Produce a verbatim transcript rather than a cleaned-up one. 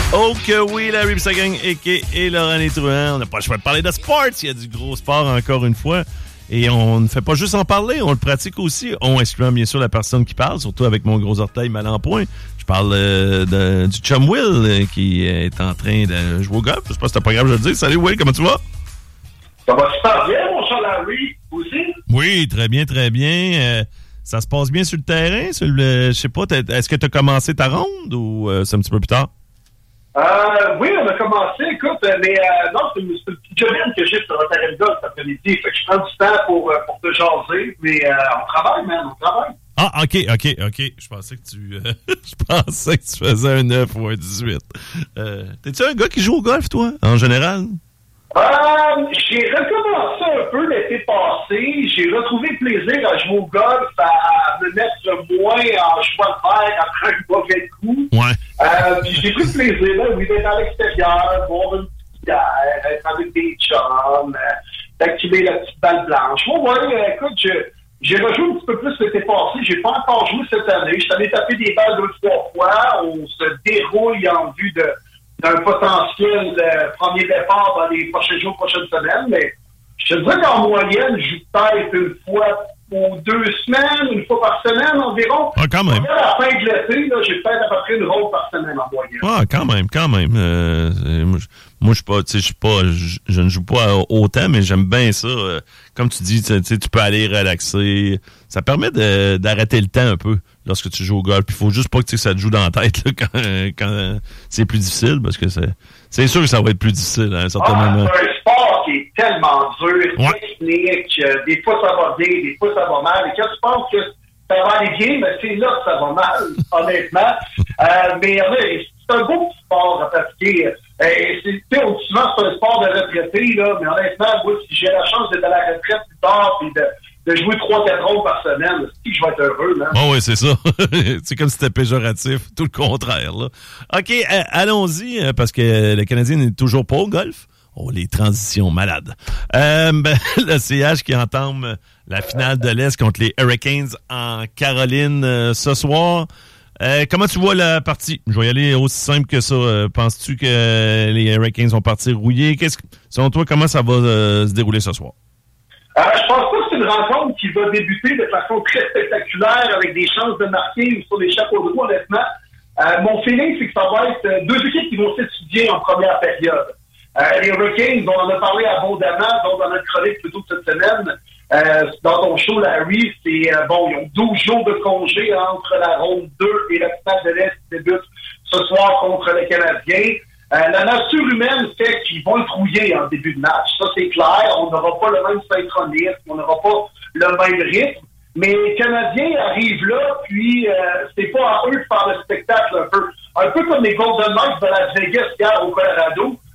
Oh que oui, Larry Sagang et Laurent Létruant. On n'a pas le choix de parler de sport. Il y a du gros sport encore une fois. Et on ne fait pas juste en parler, on le pratique aussi. On excluant bien sûr la personne qui parle, surtout avec mon gros orteil mal en point. Je parle euh, de, du chum Will euh, qui est en train de jouer au golf. Je sais pas si c'est pas grave de le dire. Salut Will, comment tu vas? Ça va super bien, mon cher Larry, aussi? Oui, très bien, très bien. Euh, ça se passe bien sur le terrain? Sur le, je sais pas, est-ce que tu as commencé ta ronde ou euh, c'est un petit peu plus tard? Euh, oui, on a commencé, écoute, mais euh, non, c'est une, c'est une petite journée que j'ai sur le terrain de golf cet après-midi. Fait que je prends du temps pour, pour te jaser, mais euh, on travaille, man, on travaille. Ah, OK, OK, OK. Je pensais que tu euh, je pensais que tu faisais un neuf ou un dix-huit. Euh, t'es-tu un gars qui joue au golf, toi, en général? Euh, j'ai recommencé un peu l'été passé. J'ai retrouvé le plaisir à jouer au golf, à me mettre moins en chemin de fer après un mauvais coup. Ouais. Euh, puis j'ai pris le plaisir, là, oui, d'être à l'extérieur, boire une petite bière, être avec des chums, euh, d'activer la petite balle blanche. Moi, ouais, euh, écoute, je, j'ai rejoué un petit peu plus l'été passé. J'ai pas encore joué cette année. Je suis allé taper des balles deux, trois fois. On se dérouille en vue de d'un potentiel euh, premier départ dans les prochains jours, prochaines semaines, mais je te dirais qu'en moyenne, je joue peut-être une fois ou deux semaines, une fois par semaine environ. Ah, quand même. À la fin de l'été, là, j'ai peut-être à peu près une ronde par semaine en moyenne. Ah, quand même, quand même. Euh, moi, je suis pas, tu sais, je suis pas, je, je ne joue pas autant, mais j'aime bien ça. Euh, comme tu dis, tu sais, tu peux aller relaxer. Ça permet de, d'arrêter le temps un peu lorsque tu joues au golf. Il faut juste pas que ça te joue dans la tête là, quand, quand c'est plus difficile, parce que c'est, c'est sûr que ça va être plus difficile à un certain ah, moment. C'est un sport qui est tellement dur, ouais. technique. Euh, des fois, ça va bien, des fois, ça va mal. Et quand tu penses que ça va aller bien, ben, c'est là que ça va mal, honnêtement. Euh, mais ouais, c'est un beau sport à pratiquer. Euh, c'est, on dit souvent que c'est un sport de retraité, là, mais honnêtement, moi, si j'ai la chance d'être à la retraite plus tard et de de jouer trois quatre rondes par semaine, c'est que je vais être heureux, man. Oh oui, c'est ça. C'est comme si c'était péjoratif. Tout le contraire, là. OK, euh, allons-y, euh, parce que le Canadien n'est toujours pas au golf. Oh, les transitions malades. Euh, ben, le C H qui entame la finale de l'Est contre les Hurricanes en Caroline euh, ce soir. Euh, comment tu vois la partie? Je vais y aller aussi simple que ça. Euh, penses-tu que les Hurricanes vont partir rouillés? Qu'est-ce que, selon toi, comment ça va euh, se dérouler ce soir? Euh, je pense pas que c'est une rencontre qui va débuter de façon très spectaculaire avec des chances de marquer sur les chapeaux de roue, honnêtement. Euh, mon feeling, c'est que ça va être deux équipes qui vont s'étudier en première période. Euh, les Hurricanes, on en a parlé abondamment donc dans notre chronique plutôt cette semaine. Euh, dans ton show, Larry, c'est euh, bon, ils ont douze jours de congé entre la ronde deux et la finale de l'Est qui débute ce soir contre les Canadiens. Euh, la nature humaine fait qu'ils vont être rouillés en début de match. Ça, c'est clair. On n'aura pas le même synchronisme, on n'aura pas le même rythme. Mais les Canadiens arrivent là, puis euh, c'est pas à eux de faire le spectacle un peu. Un peu comme les Golden Knights de Las Vegas hier au Colorado.